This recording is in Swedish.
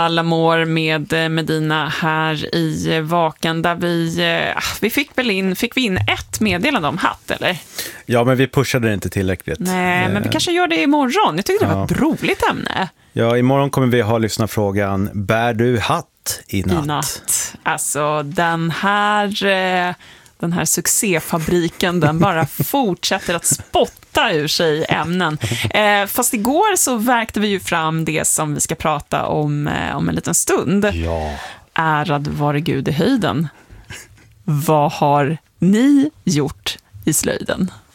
Alla mår med Medina här i Vaken, där vi fick vi in ett meddelande om hatt, eller? Ja, men vi pushade det inte tillräckligt. Nej, men vi kanske gör det imorgon. Jag tyckte det var ett roligt ämne. Ja, imorgon kommer vi ha lyssnarfrågan: bär du hatt i natt? I natt. Alltså, den här succéfabriken, den bara fortsätter att spotta ur sig ämnen. Fast igår så verkte vi ju fram det som vi ska prata om en liten stund. Ja. Ärad vare Gud i höjden. Vad har ni gjort i slöjden?